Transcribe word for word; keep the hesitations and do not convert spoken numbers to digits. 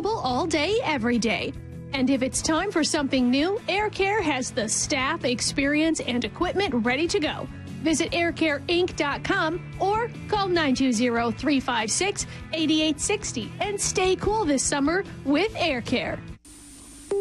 available all day, every day. And if it's time for something new, Air Care has the staff, experience, and equipment ready to go. Visit air care inc dot com or call nine two zero, three five six, eight eight six zero and stay cool this summer with Air Care.